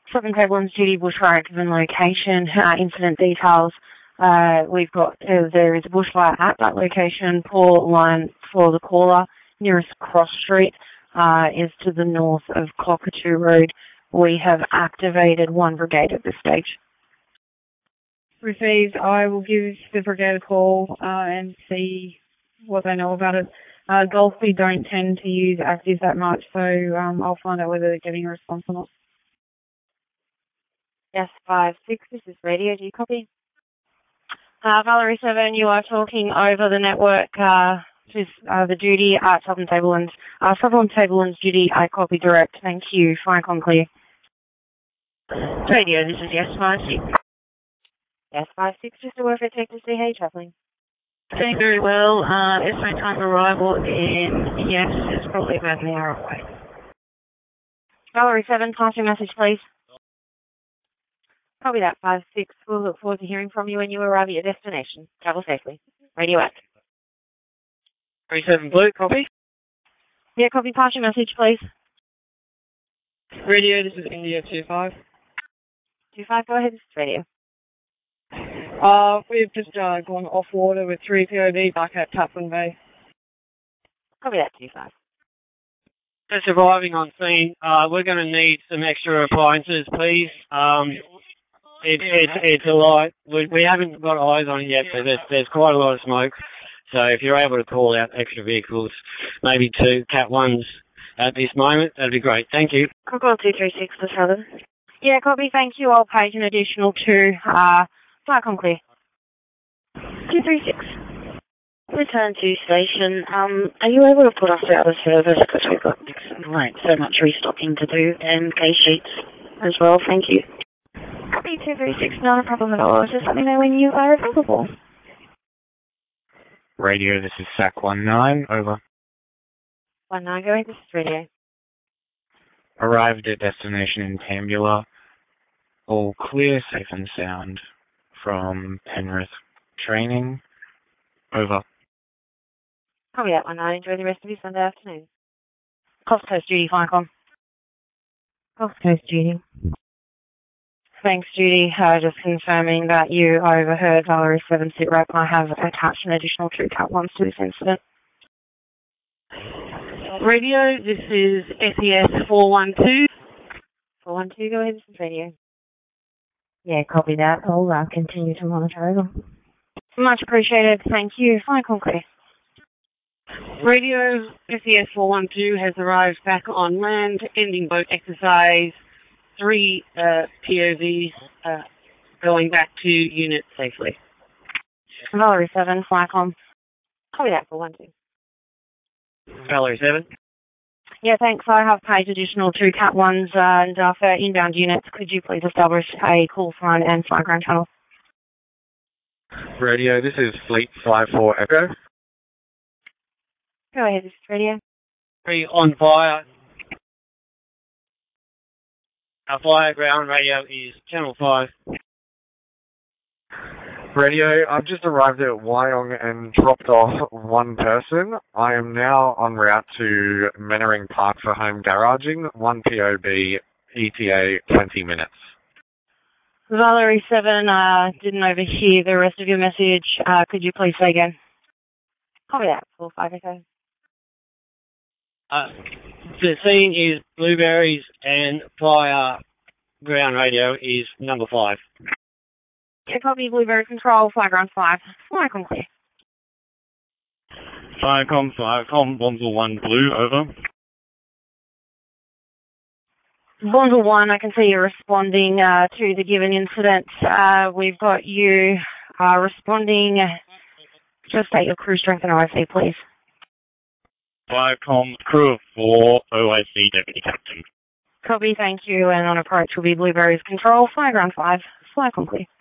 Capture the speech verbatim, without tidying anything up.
Southern Tablelands duty bushfire given location, uh, incident details. Uh, we've got, uh, there is a bushfire at that location. Poor line for the caller. Nearest cross street uh, is to the north of Cockatoo Road. We have activated one brigade at this stage. Received. I will give the brigade a call uh, and see what they know about it. Uh, Golf, we don't tend to use active that much, so um, I'll find out whether they're getting a response or not. Yes, five six, this is radio. Do you copy? Uh, Valerie seven, you are talking over the network uh, to uh, the duty at Southern Tablelands. Uh, Southern Tablelands duty, I copy direct. Thank you. Fine, on clear. Radio, this is yes five six. Yes five six, just a word for tech to see how you're travelling. Doing very well. Uh, estimate time of arrival in, yes, it's probably about an hour away. Valerie seven, pass your message, please. Probably that five six. We'll look forward to hearing from you when you arrive at your destination. Travel safely. Radio active. three seven Blue, copy. Yeah, copy. Pass your message, please. Radio, this is India two five. two five, go ahead. This is radio. Uh, we've just uh, gone off water with three P O V back at Taplin Bay. Copy that, two five. Just arriving on scene. Uh, we're going to need some extra appliances, please. Um, it, it's it's a lot. We, we haven't got eyes on it yet, but there's, there's quite a lot of smoke. So if you're able to call out extra vehicles, maybe two Cat ones at this moment, that'd be great. Thank you. Call two three six, the Southern. Yeah, copy. Thank you. I'll page an additional two. Uh, flight on clear. two three six. Return to station. Um, are you able to put us out of service because we've got like so much restocking to do and case sheets as well? Thank you. Copy two three six. Not a problem at all. Just let me know when you are available. Radio, this is S A C one nine, over. one nine, go ahead, this is radio. Arrived at destination in Tambula. All clear, safe and sound from Penrith training. Over. Copy that one nine. Enjoy the rest of your Sunday afternoon. Coast Coast duty, Finecom. Coast Coast duty. Thanks, Judy. Uh, just confirming that you overheard Valerie seven sit rep. I have attached an additional two Cat ones to this incident. Radio, this is S E S four one two. four one two, go ahead, this is radio. Yeah, copy that. I'll uh, continue to monitor over. Much appreciated. Thank you. Fine, clear. Radio, S E S four one two has arrived back on land, ending boat exercise. Three uh, P O Vs uh, going back to unit safely. Valerie seven, Flycom. Copy that for one two. Valerie seven. Yeah, thanks. I have paid additional two Cat ones uh, and uh, for inbound units. Could you please establish a call sign and fly ground channel? Radio, this is Fleet five four Echo. Go ahead, this is radio. Three on fire. Our fire ground radio is channel five. Radio, I've just arrived at Wyong and dropped off one person. I am now en route to Mannering Park for home garaging. One P O B, E T A, twenty minutes. Valerie seven, uh, didn't overhear the rest of your message. Uh, could you please say again? Copy that, four five Echo. Uh, the scene is blueberries and fire ground radio is number five. Yeah, copy blueberry control, fly ground five. Flycom clear. Firecom, Firecom, Bonzel one Blue, over. Bonzel one, I can see you're responding uh, to the given incident. Uh, we've got you uh, responding. Just state your crew strength and O I C, please. Firecom, crew of four, O I C Deputy Captain. Copy, thank you. And on approach will be blueberries control, fly ground five. Flycom clear.